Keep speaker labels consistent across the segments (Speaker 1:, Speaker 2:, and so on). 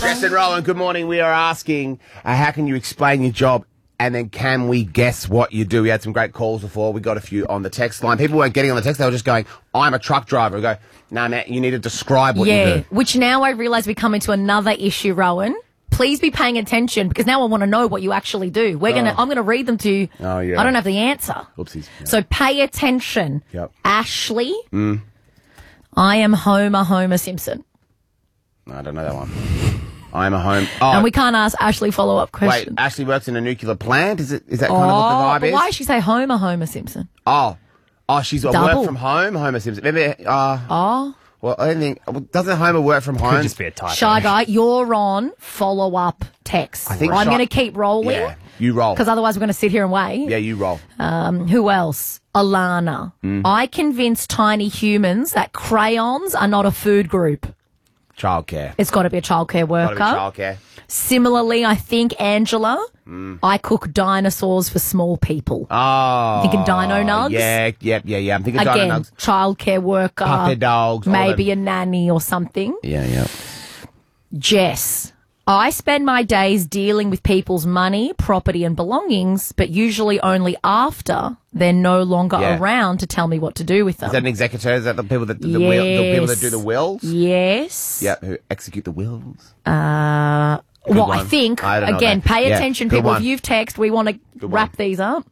Speaker 1: Jess and Rowan, good morning. We are asking, how can you explain your job? And then can we guess what you do? We had some great calls before. We got a few on the text line. People weren't getting on the text. They were just going, I'm a truck driver. We go, no, man, you need to describe what you do.
Speaker 2: Which now I realise we come into another issue, Rowan. Please be paying attention because now I want to know what you actually do. I'm gonna read them to you.
Speaker 1: Oh, yeah.
Speaker 2: I don't have the answer.
Speaker 1: Oopsies. Yeah.
Speaker 2: So pay attention.
Speaker 1: Yep.
Speaker 2: Ashley. I am Homer Simpson.
Speaker 1: I don't know that one. I'm a home. Oh,
Speaker 2: And we can't ask Ashley follow-up
Speaker 1: wait,
Speaker 2: questions.
Speaker 1: Ashley works in a nuclear plant? Is that kind of what the vibe is?
Speaker 2: Why did she say Homer Simpson?
Speaker 1: Oh, she's a
Speaker 2: Double.
Speaker 1: work from home, Homer Simpson. Maybe,
Speaker 2: Oh.
Speaker 1: well, I don't think, doesn't Homer work from home?
Speaker 3: Could just be a typo.
Speaker 2: Shy Guy, you're on follow-up text.
Speaker 1: I think
Speaker 2: I'm going to keep rolling.
Speaker 1: Yeah, you roll.
Speaker 2: Because otherwise we're going to sit here and wait.
Speaker 1: Yeah, you roll.
Speaker 2: Who else? Alana. I convinced tiny humans that crayons are not a food group.
Speaker 1: Childcare.
Speaker 2: It's got to be a childcare worker.
Speaker 1: Gotta be childcare.
Speaker 2: Similarly, I think, Angela, I cook dinosaurs for small people.
Speaker 1: Oh.
Speaker 2: Thinking dino nugs?
Speaker 1: Yeah. I'm thinking
Speaker 2: Again,
Speaker 1: dino nugs.
Speaker 2: childcare worker.
Speaker 1: Puppy dogs. all
Speaker 2: Maybe
Speaker 1: them.
Speaker 2: a nanny or something.
Speaker 1: Yeah.
Speaker 2: Jess. I spend my days dealing with people's money, property and belongings, but usually only after they're no longer
Speaker 1: Yeah.
Speaker 2: around to tell me what to do with them.
Speaker 1: Is that an executor? Is that the people that do the people that do the wills?
Speaker 2: Yes.
Speaker 1: Yeah, who execute the wills.
Speaker 2: Well,
Speaker 1: one.
Speaker 2: I think,
Speaker 1: I don't know
Speaker 2: again,
Speaker 1: that.
Speaker 2: pay
Speaker 1: Yeah,
Speaker 2: attention,
Speaker 1: good
Speaker 2: people.
Speaker 1: one.
Speaker 2: If you've texted, we want to wrap
Speaker 1: one.
Speaker 2: these up.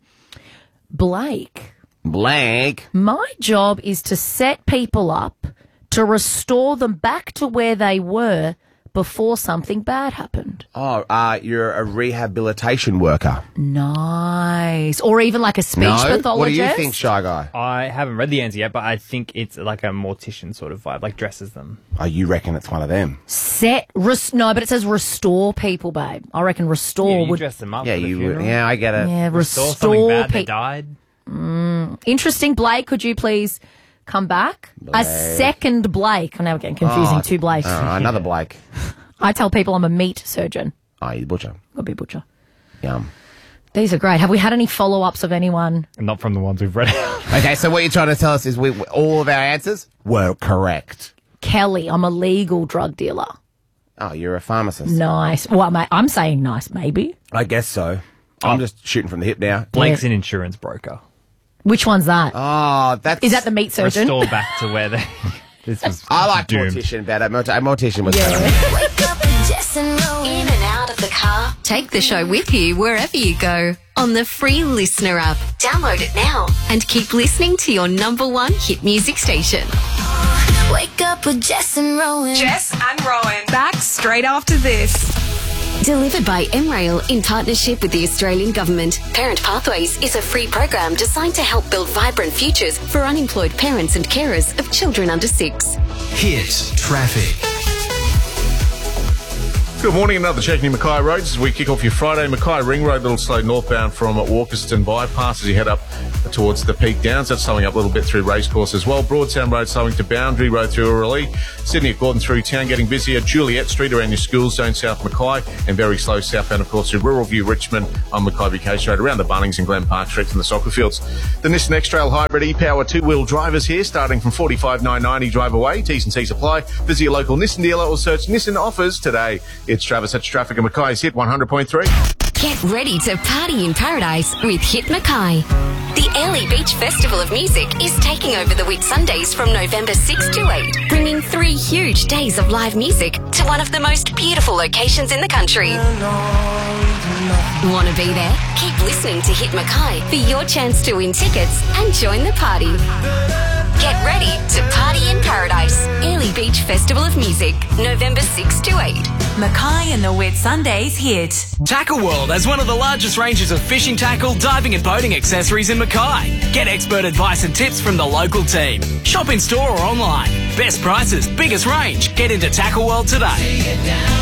Speaker 2: Blake.
Speaker 1: Blank.
Speaker 2: My job is to set people up to restore them back to where they were before something bad happened.
Speaker 1: Oh, you're a rehabilitation worker.
Speaker 2: Nice. Or even like a speech pathologist.
Speaker 1: What do you think, Shy Guy?
Speaker 3: I haven't read the answer yet, but I think it's like a mortician sort of vibe, like dresses them.
Speaker 1: Oh, you reckon it's one of them?
Speaker 2: No, but it says restore people, babe. I reckon restore
Speaker 3: Yeah, you
Speaker 2: would...
Speaker 3: dress them up.
Speaker 1: Yeah,
Speaker 3: for the
Speaker 1: you
Speaker 3: funeral.
Speaker 1: would. Yeah, I get it.
Speaker 2: Yeah,
Speaker 3: Restore something bad that
Speaker 2: people.
Speaker 3: died.
Speaker 2: Interesting, Blake. Could you please come back? A second Blake. Oh, now we're getting confusing. Two Blakes.
Speaker 1: Another Blake.
Speaker 2: I tell people I'm a meat surgeon.
Speaker 1: Oh, you're the butcher.
Speaker 2: I'll be a butcher.
Speaker 1: Yum.
Speaker 2: These are great. Have we had any follow-ups of anyone?
Speaker 3: Not from the ones we've read.
Speaker 1: Okay, so what you're trying to tell us is all of our answers were correct.
Speaker 2: Kelly, I'm a legal drug dealer.
Speaker 1: Oh, you're a pharmacist.
Speaker 2: Nice. Well, mate, I'm saying nice, maybe.
Speaker 1: I guess so. I'm just shooting from the hip now.
Speaker 3: Blake's an insurance broker.
Speaker 2: Which one's that?
Speaker 1: Oh, that's...
Speaker 2: Is that the meat surgeon?
Speaker 3: Restore back to where they... This was
Speaker 1: I like
Speaker 3: doomed.
Speaker 1: mortician better. Mortician was better.
Speaker 4: Wake up with Jess and Rowan. In and out of the car.
Speaker 5: Take the show with you wherever you go on the free Listener app.
Speaker 4: Download it now.
Speaker 5: And keep listening to your number one hit music station.
Speaker 4: Wake up with Jess and Rowan.
Speaker 6: Jess and Rowan. Back straight after this.
Speaker 5: Delivered by MRail in partnership with the Australian Government. Parent Pathways is a free program designed to help build vibrant futures for unemployed parents and carers of children under 6.
Speaker 7: Hit traffic.
Speaker 8: Good morning, another checking in Mackay Roads as we kick off your Friday. Mackay Ring Road, a little slow northbound from Walkerston bypass as you head up towards the Peak Downs. That's slowing up a little bit through Racecourse as well. Broadsound Road slowing to Boundary Road through Orillie. Sydney at Gordon through town getting busier. Juliet Street around your school zone, South Mackay, and very slow southbound, of course, through Rural View, Richmond on Mackay Vacation Road around the Bunnings and Glen Park Streets and the soccer fields. The Nissan X-Trail Hybrid e-Power two-wheel drivers here starting from $45,990 drive away. T's and C's apply. Visit your local Nissan dealer or search Nissan offers today. It's Travis. That's traffic at Mackay's Hit 100.3.
Speaker 5: Get ready to party in paradise with Hit Mackay. The Airlie Beach Festival of Music is taking over the Whitsundays from November 6 to 8, bringing 3 huge days of live music to one of the most beautiful locations in the country. Want to be there? Keep listening to Hit Mackay for your chance to win tickets and join the party. Get ready to party in paradise. Airlie Beach Festival of Music, November 6 to 8.
Speaker 6: Mackay and the Whitsundays hit.
Speaker 7: Tackle World has one of the largest ranges of fishing tackle, diving and boating accessories in Mackay. Get expert advice and tips from the local team. Shop in store or online. Best prices, biggest range. Get into Tackle World today.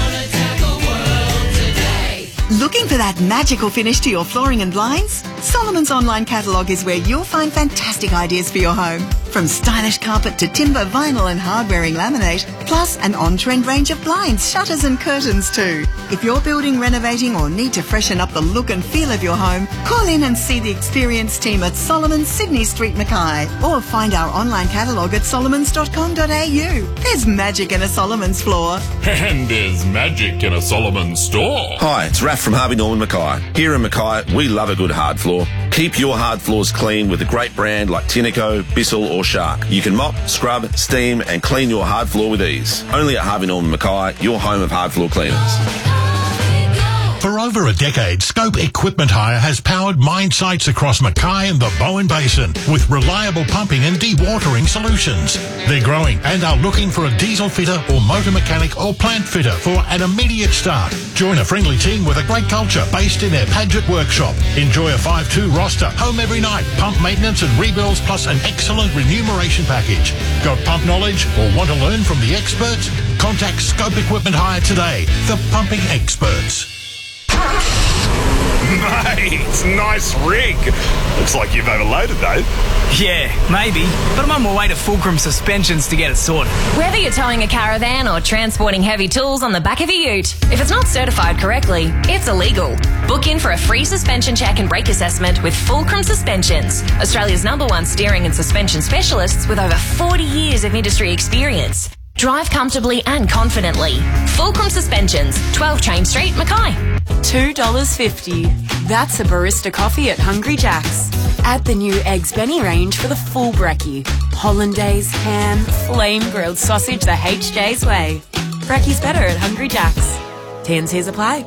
Speaker 9: Looking for that magical finish to your flooring and blinds? Solomon's online catalogue is where you'll find fantastic ideas for your home. From stylish carpet to timber, vinyl and hard-wearing laminate, plus an on-trend range of blinds, shutters and curtains too. If you're building, renovating or need to freshen up the look and feel of your home, call in and see the experienced team at Solomon's, Sydney Street, Mackay, or find our online catalogue at solomons.com.au. There's magic in a Solomon's floor.
Speaker 10: And there's magic in a Solomon store.
Speaker 11: Hi, it's Raph from Harvey Norman Mackay. Here in Mackay, we love a good hard floor. Keep your hard floors clean with a great brand like Tinico, Bissell or Shark. You can mop, scrub, steam and clean your hard floor with ease. Only at Harvey Norman Mackay, your home of hard floor cleaners.
Speaker 12: For over a decade, Scope Equipment Hire has powered mine sites across Mackay and the Bowen Basin with reliable pumping and dewatering solutions. They're growing and are looking for a diesel fitter or motor mechanic or plant fitter for an immediate start. Join a friendly team with a great culture based in their Padgett workshop. Enjoy a 5-2 roster, home every night, pump maintenance and rebuilds plus an excellent remuneration package. Got pump knowledge or want to learn from the experts? Contact Scope Equipment Hire today, the pumping experts.
Speaker 10: Mate, nice rig. Looks like you've overloaded though.
Speaker 7: Yeah, maybe, but I'm on my way to Fulcrum Suspensions to get it sorted.
Speaker 13: Whether you're towing a caravan or transporting heavy tools on the back of a ute, if it's not certified correctly, it's illegal. Book in for a free suspension check and brake assessment with Fulcrum Suspensions, Australia's #1 steering and suspension specialists with over 40 years of industry experience. Drive comfortably and confidently. Fulcrum Suspensions, 12 Chain Street, Mackay.
Speaker 6: $2.50. That's a barista coffee at Hungry Jack's. Add the new Eggs Benny range for the full brekkie. Hollandaise, ham, flame-grilled sausage the HJ's way. Brekkie's better at Hungry Jack's. T&Cs apply.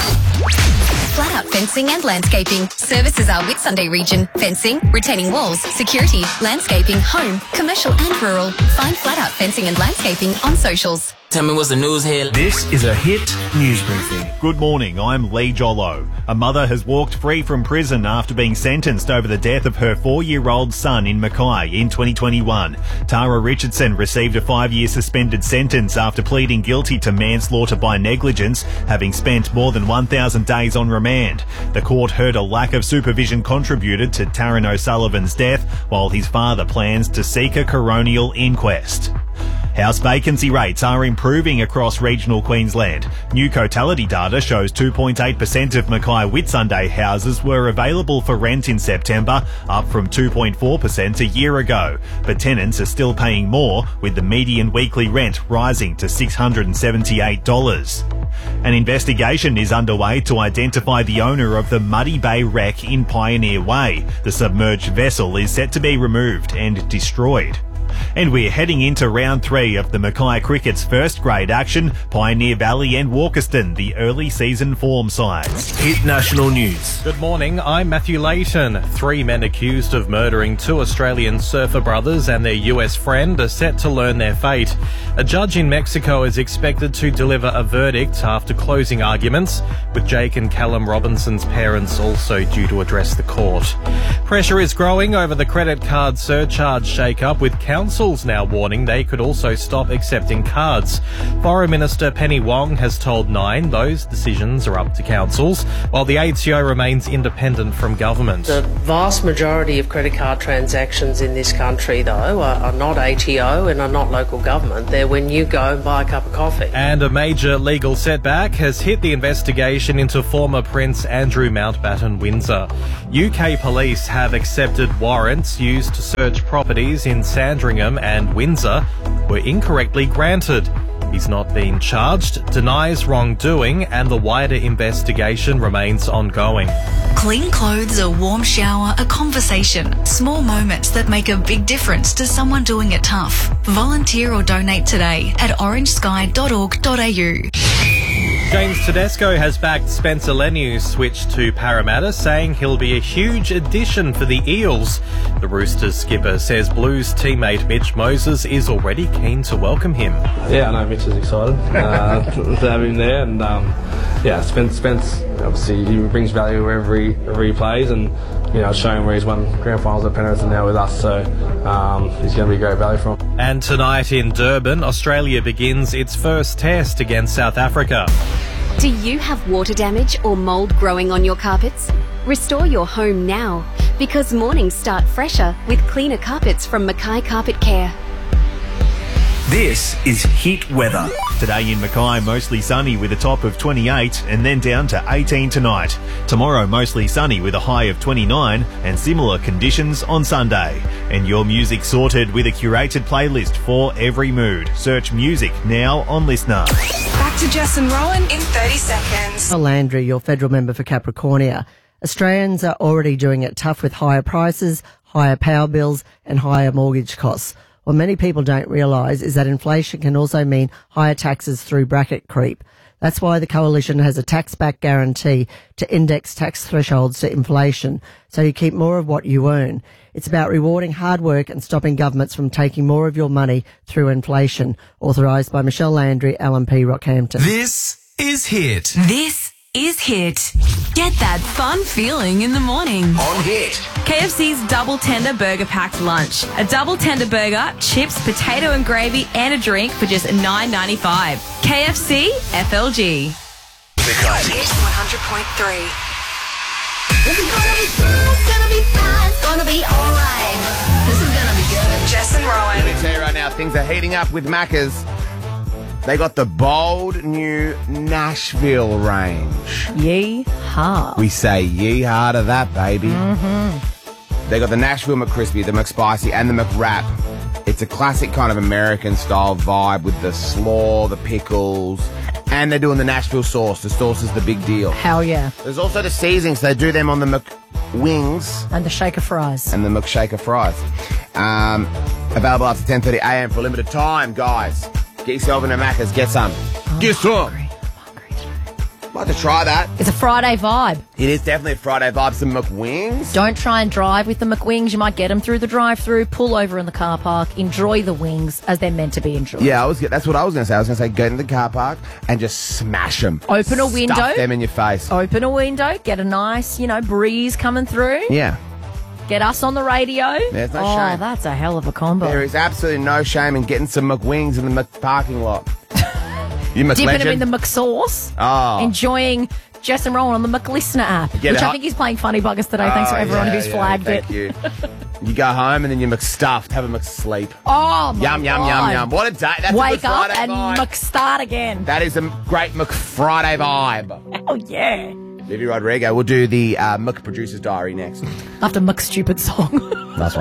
Speaker 5: Flat Out Fencing and Landscaping services our Whitsunday region. Fencing, retaining walls, security, landscaping, home, commercial and rural. Find Flat Out Fencing and Landscaping on socials.
Speaker 14: Tell me what's the news here.
Speaker 15: This is a Hit News Briefing. Good morning, I'm Lee Jollo. A mother has walked free from prison after being sentenced over the death of her 4-year-old son in Mackay in 2021. Tara Richardson received a 5-year suspended sentence after pleading guilty to manslaughter by negligence, having spent more than 1,000 days on remand. The court heard a lack of supervision contributed to Taryn O'Sullivan's death, while his father plans to seek a coronial inquest. House vacancy rates are improving across regional Queensland. New Cotality data shows 2.8% of Mackay Whitsunday houses were available for rent in September, up from 2.4% a year ago. But tenants are still paying more, with the median weekly rent rising to $678. An investigation is underway to identify the owner of the Muddy Bay wreck in Pioneer Way. The submerged vessel is set to be removed and destroyed. And we're heading into round 3 of the Mackay Cricket's first grade action. Pioneer Valley and Walkerston, the early season form sides.
Speaker 16: Hit National News.
Speaker 17: Good morning, I'm Matthew Layton. 3 men accused of murdering 2 Australian surfer brothers and their US friend are set to learn their fate. A judge in Mexico is expected to deliver a verdict after closing arguments, with Jake and Callum Robinson's parents also due to address the court. Pressure is growing over the credit card surcharge shake-up, with councils now warning they could also stop accepting cards. Foreign Minister Penny Wong has told Nine those decisions are up to councils, while the ATO remains independent from government.
Speaker 18: The vast majority of credit card transactions in this country, though, are not ATO and are not local government. They're when you go and buy a cup of coffee.
Speaker 17: And a major legal setback has hit the investigation into former Prince Andrew Mountbatten Windsor. UK police have accepted warrants used to search properties in Sandringham and Windsor were incorrectly granted. He's not been charged, denies wrongdoing, and the wider investigation remains ongoing.
Speaker 19: Clean clothes, a warm shower, a conversation. Small moments that make a big difference to someone doing it tough. Volunteer or donate today at orangesky.org.au.
Speaker 17: James Tedesco has backed Spencer Leniu's switch to Parramatta, saying he'll be a huge addition for the Eels. The Roosters skipper says Blues teammate Mitch Moses is already keen to welcome him.
Speaker 20: Yeah, I know Mitch is excited to have him there, and Spence obviously he brings value wherever he plays, and showing where he's won grand finals at Penrith and now with us, so he's going to be great value for him.
Speaker 17: And tonight in Durban, Australia begins its first test against South Africa.
Speaker 5: Do you have water damage or mould growing on your carpets? Restore your home now. Because mornings start fresher with cleaner carpets from Mackay Carpet Care.
Speaker 7: This is Hit Weather.
Speaker 15: Today in Mackay, mostly sunny with a top of 28 and then down to 18 tonight. Tomorrow, mostly sunny with a high of 29 and similar conditions on Sunday. And your music sorted with a curated playlist for every mood. Search music now on Listener.
Speaker 14: Back to Jess and Rowan in 30 seconds.
Speaker 16: Landry, your federal member for Capricornia. Australians are already doing it tough with higher prices, higher power bills and higher mortgage costs. What many people don't realise is that inflation can also mean higher taxes through bracket creep. That's why the Coalition has a tax-back guarantee to index tax thresholds to inflation, so you keep more of what you earn. It's about rewarding hard work and stopping governments from taking more of your money through inflation. Authorised by Michelle Landry, LNP, Rockhampton.
Speaker 7: This is Hit.
Speaker 6: This is Hit. Get that fun feeling in the morning.
Speaker 7: On Hit.
Speaker 13: KFC's double tender burger packed lunch. A double tender burger, chips, potato and gravy, and a drink for just $9.95. KFC FLG.
Speaker 14: Hit 100.3.
Speaker 4: This is gonna be fun, it's gonna be fine, it's gonna be alright. This is gonna be good.
Speaker 14: Jess and Rowan.
Speaker 1: Let me tell you right now, things are heating up with Macca's. They got the bold new Nashville range.
Speaker 2: Yee-haw.
Speaker 1: We say yee-haw to that, baby.
Speaker 2: Mm-hmm.
Speaker 1: They got the Nashville McCrispy, the McSpicy, and the McWrap. It's a classic kind of American-style vibe with the slaw, the pickles, and they're doing the Nashville sauce. The sauce is the big deal.
Speaker 2: Hell yeah.
Speaker 1: There's also the seasonings. They do them on the McWings.
Speaker 2: And the shaker fries.
Speaker 1: And the McShaker fries. Available after 10:30 a.m. for a limited time, guys. Get yourself into Macca's. Get some. Get some. I'd like to try that.
Speaker 2: It's a Friday vibe.
Speaker 1: It is definitely a Friday vibe. Some McWings.
Speaker 2: Don't try and drive with the McWings. You might get them through the drive-through, pull over in the car park, enjoy the wings as they're meant to be enjoyed.
Speaker 1: Yeah, that's what I was going to say. I was going to say go into the car park and just smash them.
Speaker 2: Open a window.
Speaker 1: Stuff them in your face.
Speaker 2: Open a window. Get a nice, breeze coming through.
Speaker 1: Yeah.
Speaker 2: Get us on the radio.
Speaker 1: There's no
Speaker 2: shame.
Speaker 1: shame.
Speaker 2: That's a hell of a combo.
Speaker 1: There is absolutely no shame in getting some McWings in the parking lot. You
Speaker 2: Dipping
Speaker 1: McLegend.
Speaker 2: them in the McSauce.
Speaker 1: Oh.
Speaker 2: Enjoying Jess and Rowan on the McListener app,
Speaker 1: Get
Speaker 2: which
Speaker 1: it
Speaker 2: I think he's playing Funny Buggers today. Thanks for everyone who's flagged
Speaker 1: thank
Speaker 2: it.
Speaker 1: You go home and then you're McStuffed. Have a McSleep.
Speaker 2: Oh, my
Speaker 1: Yum, yum,
Speaker 2: God.
Speaker 1: yum, yum. What a day. That's a
Speaker 2: Wake
Speaker 1: good
Speaker 2: up
Speaker 1: Friday
Speaker 2: and
Speaker 1: vibe.
Speaker 2: McStart again.
Speaker 1: That is a great McFriday vibe.
Speaker 2: Oh, yeah.
Speaker 1: Vivi Rodrigo. We'll do the McProducer's Diary next.
Speaker 2: After McStupid song.
Speaker 1: Nice one.